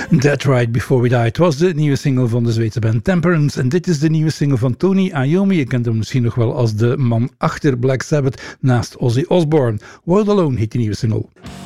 That Right Before We Die. Het was de nieuwe single van de Zweedse band Temperance. En dit is de nieuwe single van Tony Iommi. Je kent hem misschien nog wel als de man achter Black Sabbath naast Ozzy Osbourne. World Alone heet die nieuwe single.